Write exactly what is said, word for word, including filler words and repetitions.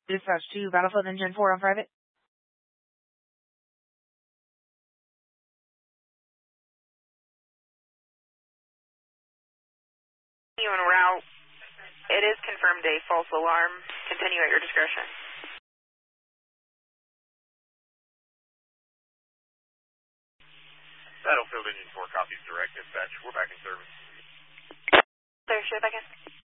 Dispatch two, Battlefield Engine four on private. You en route. It is confirmed a false alarm. Continue at your discretion. Battlefield Engine four copies direct dispatch. We're back in service. Sir, should I back in?